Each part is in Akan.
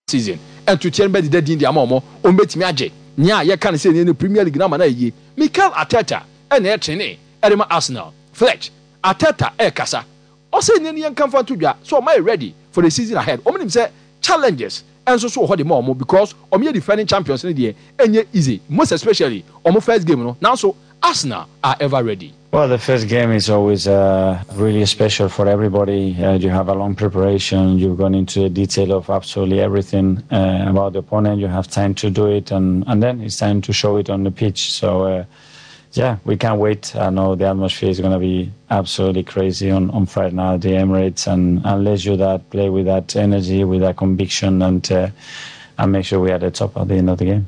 season and to tell me the dead in the amomo on betimi age nya ye kan say in the Premier League na ye Mikel Arteta and e trene edema Arsenal Fletch Arteta e kasa o say ni yan kan fa to dwa so am I ready for the season ahead o menim say challenges and so hold the more because omo defending champions in the enye easy most especially omo first game no now so Arsenal are ever ready. Well, the first game is always really special for everybody. You have a long preparation. You've gone into the detail of absolutely everything about the opponent. You have time to do it, and then it's time to show it on the pitch. So, yeah, we can't wait. I know the atmosphere is going to be absolutely crazy on Friday night at the Emirates, and let's do that, play with that energy, with that conviction, and make sure we are at the top at the end of the game.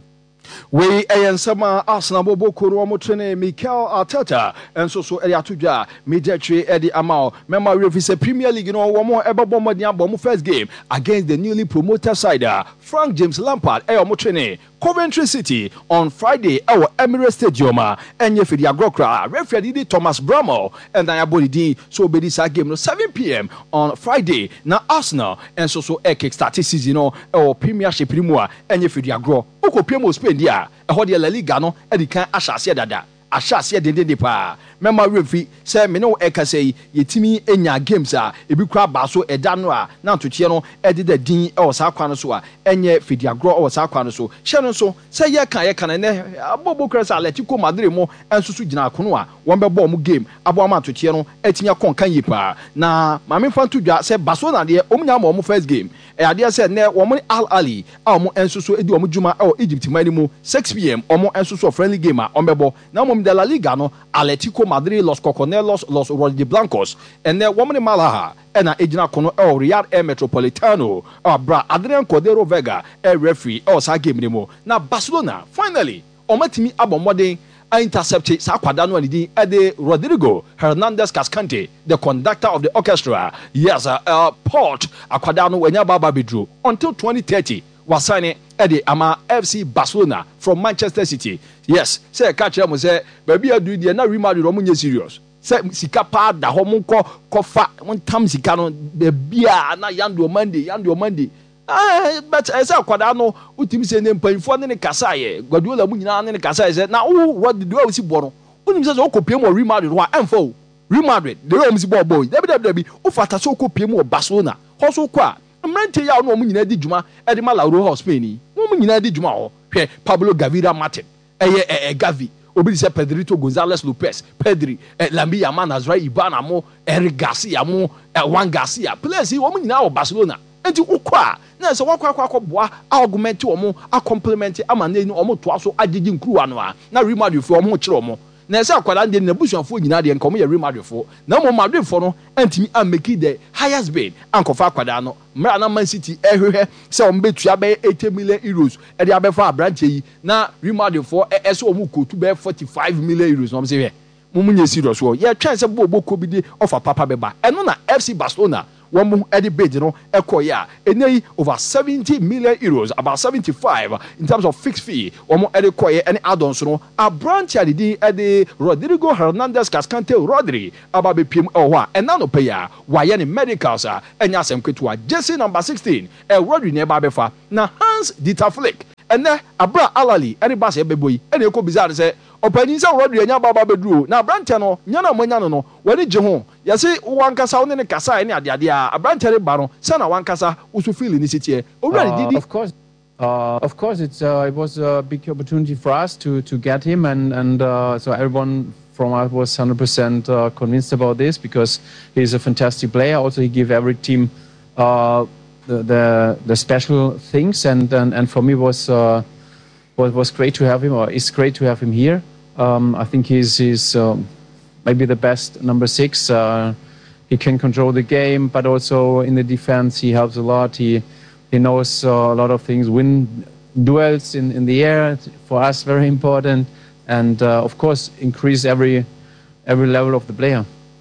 We sama Arsenal bobo koro mo trene Mikel Arteta enso so eri atudwa mediatry edi amao member referee Premier League no wo mo ebebo modin abom first game against the newly promoted side Frank James Lampard mo trene Coventry City on Friday our Emirates Stadium enye fidi agrokra referee di Thomas Bramall and Ayabodi so be this game no 7 p.m. on Friday na Arsenal enso so kick start season no Premiership ni mu a enye fidi agro okopiem Spain dia ehode La Liga no edikan ahase dada ahase dendende pa member referee say me no ekase yetimi enya games a ebi kura ba so eda no a na ntoche no ede da din e sa kwa no so a enye fidiagro e sa kwa no so hye no so say ye kan ne abobo krasa Atletico Madrid mo ensusu gina akono a won be bo mu game abo ama ntoche no etinya konkan yi pa na mame fanto dwa say Barcelona de omunya mo first game e ade say ne wo mo Al Ahly a mo ensusu edi omu juma e Egypt mani mu 6 p.m. omo ensusu friendly game a ombebo na mo de La Liga no Atletico Madrid Los Coconelos Los Rojiblancos and then woman Malaha and ejina kono Real Metropolitano bra Adrian Cordero Vega referee sa game nimo na Barcelona finally omatimi abomodin intercepted sa kwada no ani ede Rodrigo Hernandez Cascante the conductor of the orchestra yes Port akwada no wanya baba bedro until 2030 was signing Eddie Ama FC Barcelona from Manchester City. Yes, say catch them say baby adu dia na Real Madrid omunye serious. Say sika pa da ho mun ko fa mun tam sika no be bia na yando Monday. But say akwada no utimi say ne mpanfo ne kasa ye. Guardiola mu nyina ne kasa say na what did we see bo no. Unim say okopiem o Real Madrid wa emfo. Real Madrid the way si boy. Debi ufata so okopiem o Barcelona. Ho so kwa mrante ya no omunyina di djuma e de Malauro Hospital ni omunyina di djuma ho hwe Pablo Gavira Martin Gavi obi se Pedrito Gonzalez Lopez Pedri Lamine Yamal Nazrai Ibana mo Eric Garcia mo Juan Garcia players omunyina o Barcelona enti ukwa na se wakwa boa argument omo a compliment amane ni omo to aso agigi nkuru ano a na Real Madrid fo omo kire omo na se akwada ndi na busuafo nyina de nkomo ye Real Madrid fo na mo Madrid fo no antimi ameki the highest bid ankofa akwada no mra na Man City ehwehwe se o mbetua be 80 million euros e de abefa abranche yi na Real Madrid fo so omo kotu be 45 million euros no mse mumunye serious wo ye twan se bobo ko bi de offer papa beba eno na FC Barcelona one Eddie bid no ekoya enei over 70 million euros about 75 in terms of fixed fee one Eddie koye any add-ons no a branch adi Eddie Rodrigo Hernandez Cascante Rodri ababe pm owa ena no pay ya waye ne medicals enya asem kwetua jersey number 16 Rodri ne ba befa na Hans Dieter Flick ene abra alali ene ba se beboyi ene eko bizarre se opani sa Rodri enya baba beduro na branch no nyana manya no wani je ho yase wankasa woni ne kasa ene ade a branch re ba no se na wankasa usu feel ni sitie already did of course it was a big opportunity for us to get him and so everyone from us was 100% convinced about this because he's a fantastic player. Also he give every team the special things and for me was great to have him, or it's great to have him here. I think he's maybe the best number 6. He can control the game, but also in the defense he helps a lot. He knows a lot of things. Win duels in the air for us very important, and of course increase every level of the player.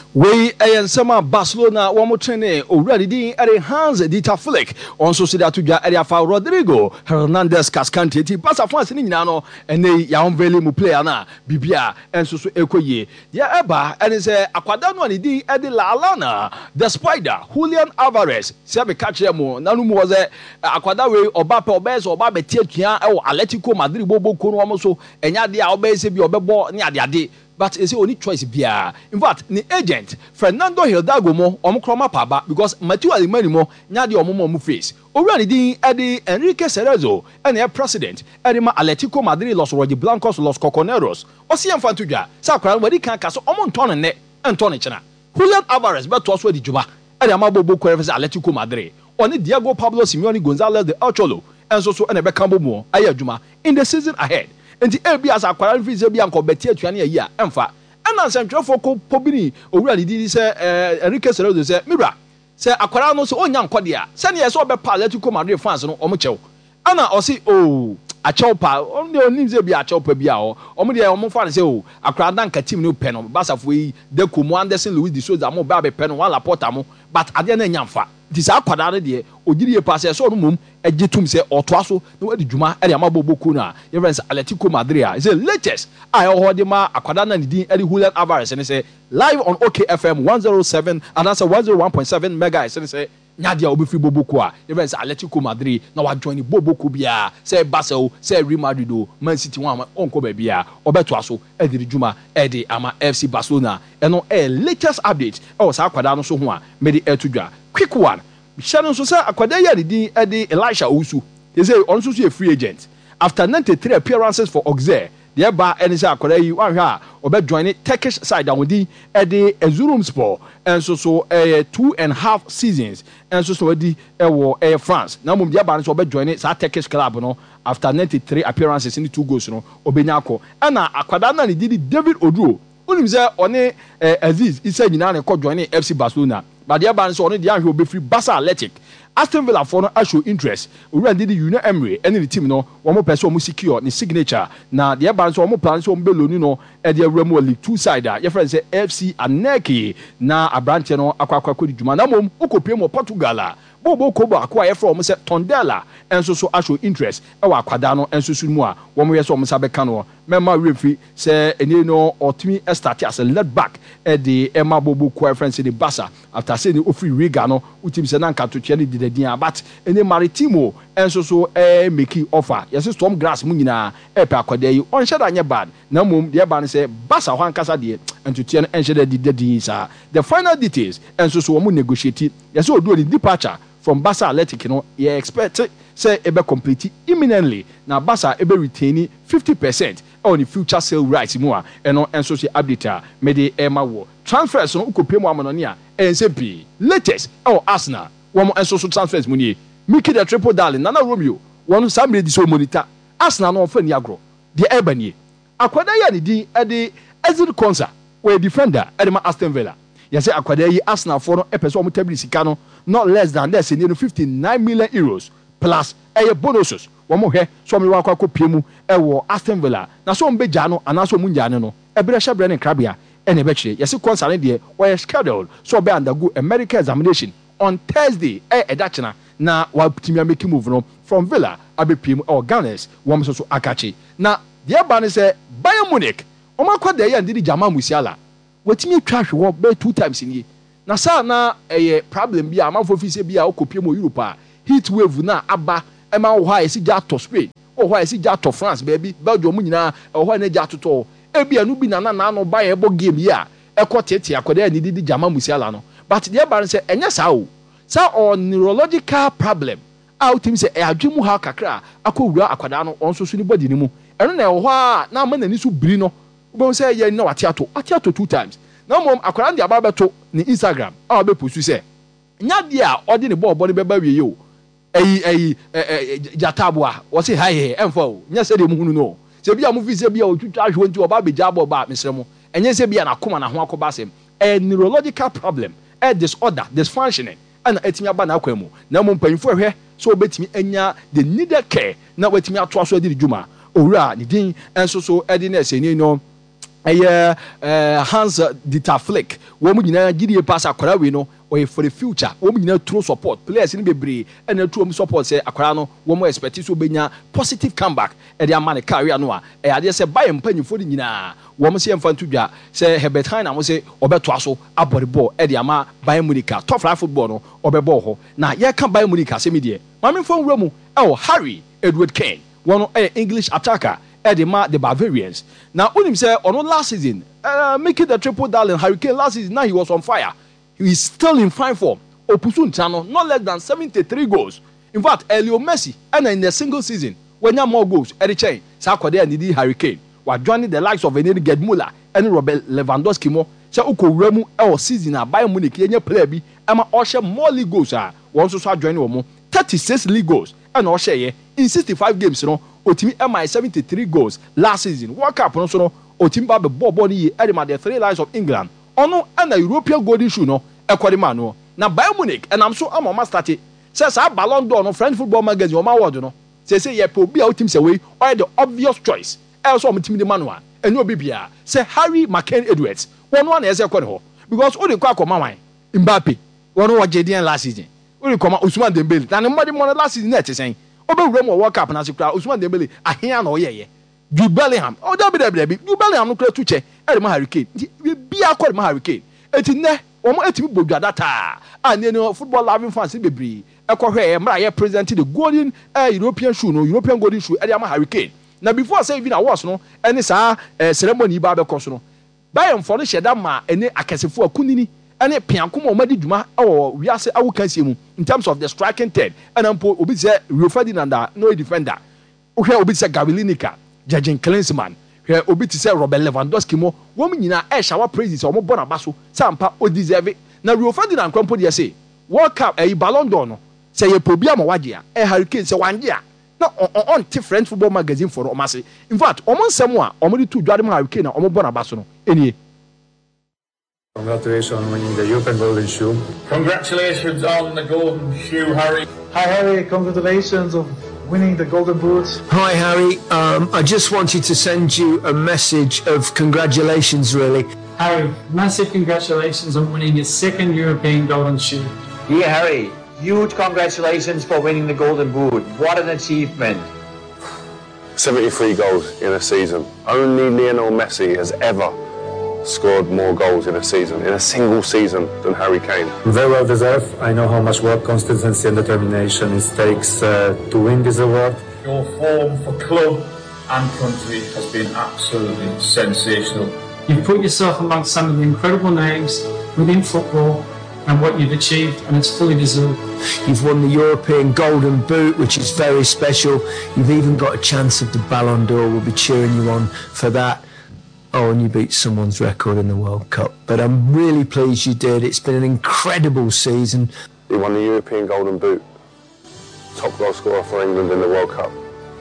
We Sema Barcelona one more training already at a Hans Dieter Flick on Sociedad Tuja area for Rodrigo Hernandez Cascante Passa France in Nano and they young valley mu player na Bibia and so Ekoye. Ya Eba and is a Aquadano and the Eddie La Lana the Spider Julian Alvarez Sabe catch them Nanum was a Aquadawe or Bapa Obes or Babe Tiakia or Atletico Madrid Bobo Konomoso and Yadia Obes be Obebo Nyadiade. But it's the only choice bia. In fact, the agent Fernando Hidalgo mo omkroma paba because Matthew Alemani mo nyade omomo mu face. Already din Eddie Enrique Cerezo and the president Edima Atletico Madrid Los Rojiblancos Los Coconeros. Osi emfantuja. Sakra wadi kan kaso omontone ne entone chena. Julian Alvarez beto aso di juba. Ede amabobo kwefese Atletico Madrid. Oni Diego Pablo Simeone Gonzalez de Ocholo. Enso so ene be kambo mo aye adwuma in the season ahead. Enti ebi as akwara mfize bi anko beti atuane ayi a emfa ana nsentwefo ko pobini owura didi se Enrique Cerezo se mira se akwara no so onya nkode a se ne ye so obepa Atletico Madrid fans no omo chew ana osi o achewpa oni ze bi achewpa bi a omo de omo fa se o akwara danka team no pe no basafo yi Deco mo Anderson Luis de Souza mo ba be pe no wala porta mo but ade na nyamfa di sa akwara ne de ogiri pass so no mum ejetum se otoaso na wadi djuma e amaboboku na reference Atletico Madrid is the latest I hold ma akwada na din Eddie Julian Alvarez and say live on OKFM 107 and that's a 101.7 megahertz and say nyadia obi fi boboku a reference Atletico Madrid na wa join boboku bia say Barcelona say Real Madrid o Man City one onko ba bia obetoaso e di djuma e di ama FC Barcelona eno latest update e sa akwada no so ho a me di etudwa quick one Shannon so say akwada ya di Eddie Elisha Owusu he say on so a free agent after 93 appearances for Auxerre the ba any say akwada yi wan hwa obe join Turkish side down di Eddie Erzurumspor and so 2.5 seasons and so di wo France na mum dia ba so obe join sa Turkish club no after 93 appearances in 2 goals no obenyako na akwada na ni di David Oduro unim say one Aziz isa nyina na ko join FC Barcelona but the ban so on the ahwe obefri Barca Athletic Aston Villa for no show interest already the Union Emery and the team no one more person mu secure ni signature na the ban so one plan so mbelo ni no e the Remo League 2 side your friend say FC Aneki na abrante no akwakwa kodi djuma na mom okopie mo Portugal bobo kobo akwa ye from say Tondela enso so show interest e wa akwada no enso so mu a wo mo ye so mo sabeka no memma refi say eni no otimi start as a left back e the Emma bobo ko friend say the Barca after say the ofri Riga no utim say na nka to twa ni didadin but eni Maritimo enso so make offer yes Storm Grass mu nyina e pe akwada yi on sheda anye bad na mom the ban say Barca ho ankasa de ento twa en sheda didadin sa the final details enso so wo mo negotiate yes odu the departure from Barca Athletic you know you expect say ebe complete imminently na Barca ebe retain 50% on the future sale rights mu a eno enso so update me de ema wo transfers no ukopie mu amonone a NCP latest Arsenal wo enso so transfers mu ni Mickey the triple darling Nana Romeo won samre di so monitor Arsenal no fa ni agro de ebanie akwada ya ni din e Ezil Konsa we defender e ma Aston Villa ya say akwada yi Arsenal for no epeso mo tabli sika no not less than less than 59 million euros plus bonuses one more here so me wa kwa kopie mu e wo Aston Villa na so mbeja no anaso mu njane no ebere hye bre ne krabia e ne be kire yesi concern de we schedule so be undergo a medical examination on Thursday edachina na wa timia make move no from Villa abepie mu or Gunners wo so akachi na de ba ne say Bayern Munich o makwada ya ndidi Jama Musiala watimi twa hwe be 2 times ni na sa na problem bi amafo fi se bi a okopie mo Europe heat wave na aba ema wo ha esi ja to Spain wo ha esi ja to France baby Belgium mu nyina wo ha na ja to ebi anu bi na no ba ye bo game yi a ekotete akoda ni didi Jama Musiala no but the bar say enya sa o sa on neurological problem out him say adwemu ha kakra akowura akoda no onso so ni body ni mu eno na wo ha na ma na ni so biri no wo say ye na watiato 2 times na mom akwara ndi ababeto ni Instagram a be postu se nya de a odi ne ball body beba wie yo jatabo a wo se hi emfa o nya se de mu hunu no se bia mu fi se bia o twitwa ahwe nti oba be jabo ba mesremo enye se bia na koma na ho akoba sem a neurological problem a disorder dysfunctioning ana etimi aba na akwa mu na mom panfo hwe so obetimi anya the needed care na wetimi ato aso adi djuma owura ni din enso so edi na se ni no Hans Dieter Flick wo mu nyina gidie pass akwara we no or for the future wo mu nyina true support players ni bebre and true support say akwara no wo mu expect so benya positive comeback e dey amane career no a e ade say Bayern mpanyimfo ni nyina wo mu say mfa ntudwa say Herbert Heiner mo say obeto aso abori ball e dey ama Bayern Munich top flight football no obebo ho na ye ka Bayern Munich ase me dey mame mfa nwura mu Harry Edward Kane one English attacker the Bavarians. Now, Unim said on last season, making the triple double Harry Kane last season, now he was on fire. He is still in fine form. Opusun Chano, not less than 73 goals. In fact, Leo Messi, and in a single season, when you have more goals, Eddie Chain, Sarkodie and Didi Harry Kane, were joining the likes of Enedi Gedmula and Robert Lewandowski mo. So Uko Remu our season at Bayern Munich, Yenya player be, Emma Osher more league goals are once also joining Omo, 36 league goals, and Osher in 65 games, you know. Otimi MI 73 goals last season. World Cup no so no Otimba be ball ni edema the three lions of England. Ono and the European golden shoe no ekwadi no. Na Bayern Munich and I'm so am start it. Says a Ballon d'Or no French football magazine o ma word no. Say ye po bia otim say we or the obvious choice. Also otim the man one. Enyo bibia say Harry Kane Edwards. One e say ekwadi ho because o de kwa akoma wan Mbappe. One wa Jadien last season. O de koma Ousmane Dembele. Na nobody money last season net say Obe World Cup na sikra Ousmane Dembele ahia na oyeye Jude Bellingham Jude Bellingham no kra tuche e ma Harry Kane bi akọ ma Harry Kane eti ne omo etimi bodwa data ane no football loving fans bebri ekọhwe mra ye present the golden European shoe no European golden shoe e ma Harry Kane na before say even awards no ene sa ceremony ba be koso no Bayern for no sheda ma ene akasefo akunini and a piankum madi juma or we are say I will can in terms of the striking third and obi say Rio Ferdinand no defender okay obi say Gary Lineker Jurgen Klinsmann here obi say Robert Lewandowski mo wo nyina e shower praises o mo bona baso sampa o deserve na Rio Ferdinand krompo de say World Cup Ballon d'Or no say ye pobia ma waje a Harry Kane say wanje a na on French football magazine for o ma say in fact o mo nsem a o mo de tu dwade ma Harry Kane na o mo bona baso no enie. Congratulations on winning the European Golden Shoe. Congratulations on the Golden Shoe, Harry. Hi, Harry. Congratulations on winning the Golden Boot. Hi, Harry. I just wanted to send you a message of congratulations, really. Harry, massive congratulations on winning your second European Golden Shoe. Yeah, Harry. Huge congratulations for winning the Golden Boot. What an achievement. 73 goals in a season. Only Lionel Messi has ever scored more goals in a season, in a single season, than Harry Kane. Very well deserved. I know how much work, consistency and determination it takes to win this award. Your form for club and country has been absolutely sensational. You've put yourself amongst some of the incredible names within football and what you've achieved, and it's fully deserved. You've won the European Golden Boot, which is very special. You've even got a chance of the Ballon d'Or. We'll be cheering you on for that. Oh, and you beat someone's record in the World Cup. But I'm really pleased you did. It's been an incredible season. You won the European Golden Boot. Top goal scorer for England in the World Cup.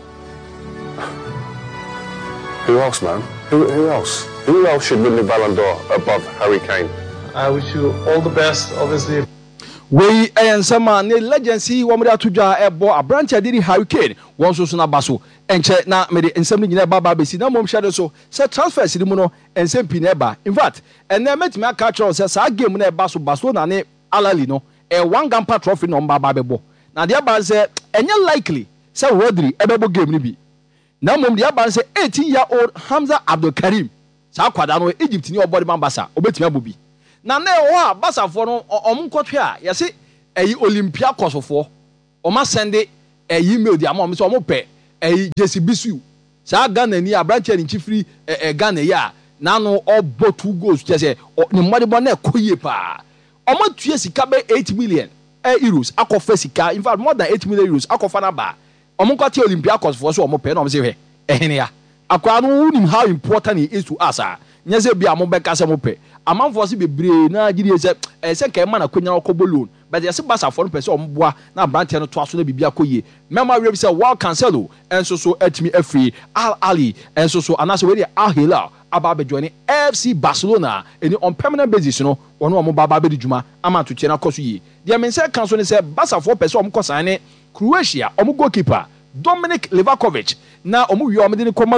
Who else, man? Who else? Who else should win the Ballon d'Or above Harry Kane? I wish you all the best, obviously. We and some ne legacy wo meda to dwa ebo abranche didi Harry Kane won so na baso enche na me de ensem nyina baba besi na mom hwade so se transfers ni mu no ensem pi na eba in fact and na metimi aka tro se sa game na eba so baso na ne alali no one Gampa trophy no baba bebo na de aba se enye likely se Rodri ebebo game ni bi na mom de aba se 18-year-old Hamza Abdul Karim sa kwada no Egypt ni obodi mambasa obetimi abobi na na ho basafo no omnkotwe a yese Olympiacos fo oma sende email di ama so omope Jesse Bisu sa Ghana ni abranche ni chifri Ghana ya na no obo 2 goals chese ni mmade na ekoye pa omo tue sika be 8 million euros akofa sika in fact more than 8 million euros akofa na ba omnkotwe Olympiacos fo so omope na omse hwe ehene ya akwa no unim how important it is to us nyeze bia mo beka se mo pe amanfo se bebre na gidi se ka ema na kwanya okobo loan but yesi basa for no pese omboa na branch no to aso na bibia koye mema we say Wal Cancelo enso so atimi afri Al Ali enso so anase we Al Hilal aba be join FC Barcelona any on permanent basis no wono omo baba be djuma ama to chena koso yi dia men say Cancelo ne say basa for pese omo kosane Croatia omo goalkeeper Dominic Livakovic na omo wi omo de ne koma loan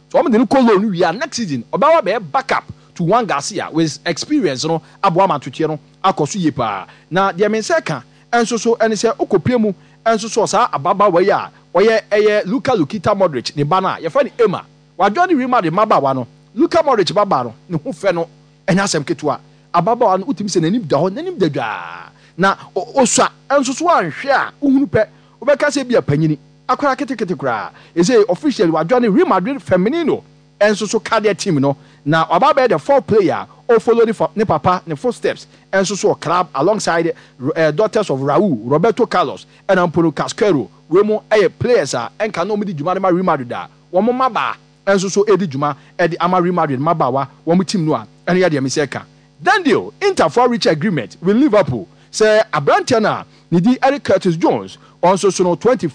so I'm the loan we are next season obawa be backup to Juan Garcia with experience no aboa matotie no akoso ye pa na de men seka enso so ene se okopie mu enso so sa ababa we ya oye eye Luka Modric ne bana ye fa ni Emma wa join Real Madrid mabawa no Luka Modric baba no ne ho fe no enya asem ketua ababa no utimi se nanim da ho nanim da dwa na osua enso so anhwe a uhunu pe obeka se bia panyini akwara ketekete kura eze officially wa join Real Madrid feminino enso so cardiac team no na ababa the 4th player o follow the papa the footsteps enso so club alongside daughters of Raul Roberto Carlos and Ampolo Casquero we mo players enka no medi juma ma Real Madrid da wo mo maba enso so edi juma edi ama Real Madrid mabawa wo mo team no a ene ya de miseka then deal Inter for reach agreement with Liverpool say Abrantiana nidi Eric Curtis Jones also so no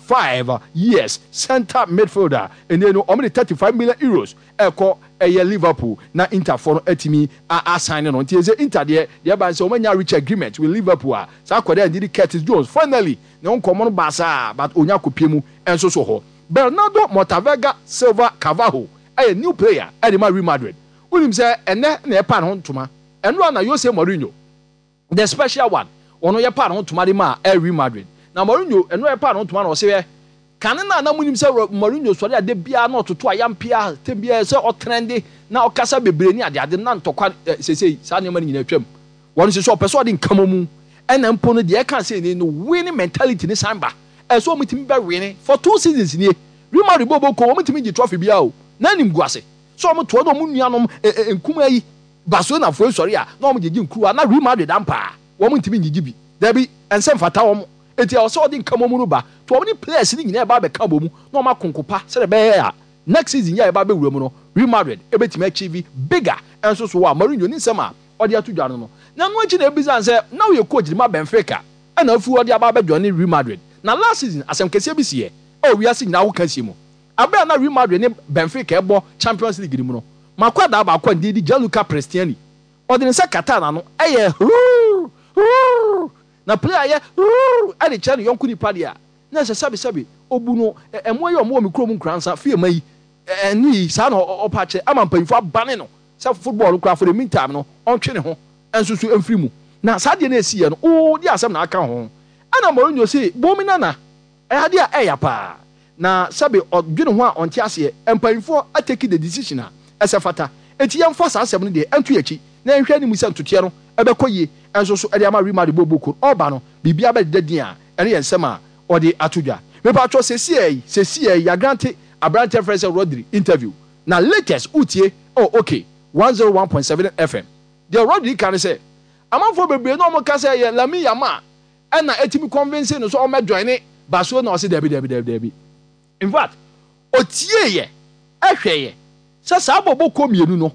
25 years center midfielder and then only 35 million euros eko Liverpool na Inter for etimi assign no nti say Inter there ban say omanya reach agreement with Liverpool sa kwada nidi Curtis Jones finally na onkomo no basa but onya kopie mu enso so ho Bernardo Montavega Silva Carvalho a new player at Real Madrid unim say ene na e pa no ntoma eno na Jose Mourinho the special one ono ye pa no ntoma de ma Real Madrid na Mourinho eno ye pa no ntoma na o se kane na munim se Mourinho so de bia na ototo ayampia tembia se o trende na okasa bebre ni ade na ntokwa sesei sa ne mani nyina twam won se so person de nkamamu ena mpo no de e kan se ni no winning mentality ni samba so mutimi be winning for 2 seasons ni Real Madrid bobo ko mutimi gi trophy bia o na nim guase so mo to do mo nuanom nkuma yi Barcelona fo sori a na mo gigi nkruwa na Real Madrid ampa wo mutimi gigi bi da bi ensem fata wo eti o so de nkamamu no ba to wo ni players ni nyina ba be ka bomu na o ma konkopa se de be ya next season ya ba be wura mu no Real Madrid ebetimi achieve bigger enso so wa Mourinho ni nsema o de atudwa no na no achi na ebizan se na wo ye coach di ma Benfica e na afu o de aba be join Real Madrid na last season asem kese bi siye o wi ase nyina wo kan si mu abia na Real Madrid ni Benfica ebo Champions League di mu no makwada ba kwa ndi Gianluca Prestiani o de se Katana no eye na player ye e de chane yonku ni padia na se sabi obu no emo ye omo mikro mu nkransa fie mai ni sa na opache ama mpanfo abane no se football kra for the meantime no ontwe ne ho ensusu emfiri mu na sa de na esiye no o di asem na aka ho ana Mourinho say bomina na ade a eya pa na sabi odwene ho a onte ase empanfo atake the decision a esefata enti yemfo sa asem no de entu yachi na nhwe ni musa ntotie no ebekoye ensusu ade ama Real Madrid boboko oba no bibia be dedin a ene yensem a ode atudwa me pa tro sesi ya grante Abrante Fraser Rodri interview na latest utie okay 101.7 FM the Rodri can say amanfo bebre no mo ka say ye Lamine Yamal na etimi convince no so o me join Barcelona o se debi in fact otie ye ehwe ye sa bobo ko mienu no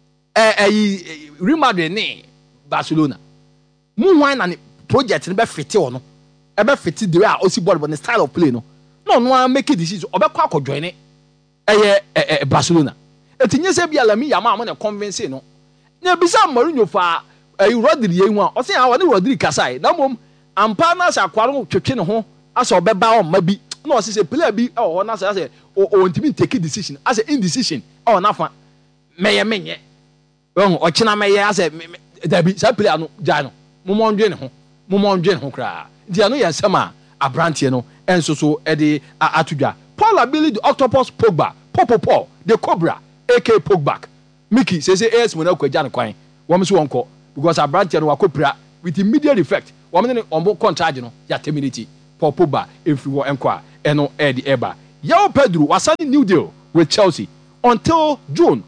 Real Madrid ni Barcelona mu wan na project ni be fiti o no e be fiti the way a osi ball but the style of play no make a decision obekwa akojoin Barcelona etinye se bia Lamine Yamal mo na convince no na bisa Mourinho fa Rodri ye hu a o se ha woni Rodri kasai na mom ampa na sa kwaro twetwe ne ho asa obeba o ma bi na o se player bi o na sa o ntimi take decision as indecision o na fa menye o china meye as da bi sa player no ja no mo ndwe ne ho kra dia no ye sama Abrante no enso so ede atudwa Paul Abili the Octopus Pogba Paul the Cobra AK Pogba Mickey say AS Monaco agya ne kwan wo so wonko because Abrante no wakopra with immediate effect wo me ne ombo contract no ya terminate Paul Pogba if we enko eno ede eba Yao Pedro was signing new deal with Chelsea until June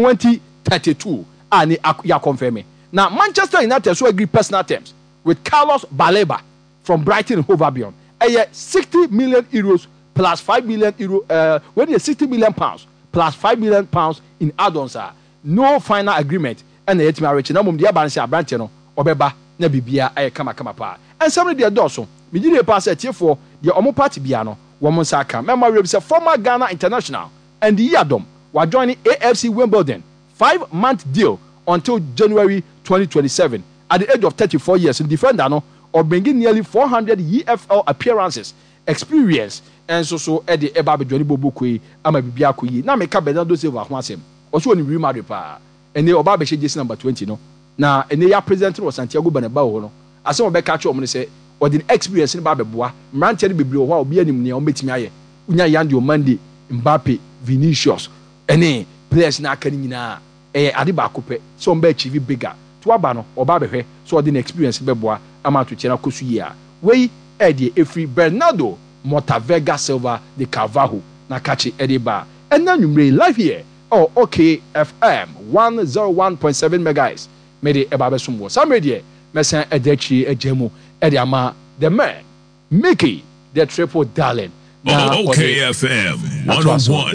2032 and ya confirm now Manchester United so agree personal terms with Carlos Baleba from Brighton and Hove Albion 60 million euros plus 5 million euro when you 60 million pounds plus 5 million pounds in add-ons no final agreement and the marriage na mum dia ban say Abrante no obeba na bibia kama pa and some of the doso me di pass for the omo party bia no wo mo saka memory say former Ghana international and the Yadom were joining AFC Wimbledon 5-month deal until January 2027 at the age of 34 years in defender no or bringing nearly 400 EFL appearances experience enso so de eba be Johnny Bobo koi ama bibia koyi na me ka Bernardo Silva ho asem oso oni Real Madrid pa ene oba be jersey number 20 no na ene ya president was Santiago Bernabeu no asem obeka che omne se or the experience in Babeboa, Manchester Bibli, or be any near Metimiaye, Unya Yandio Monday, Mbappe, Vinicius, any players na Kanina, Adiba Coupe, some be chivi bigger, to Abano or Babe, so the experience Beboa, Amatu Chena Kusuya. Way Eddie Efri Bernardo, Montavega Silva, the Carvalho, Nakachi Ediba, and then you may live here. Oh, okay, FM 101.7 megahertz. Made it Ebabe Sumbo. Some media, Messan Edechi Ejemu. Ediama, the man, Mickey, the triple darling. Okay, FM 101.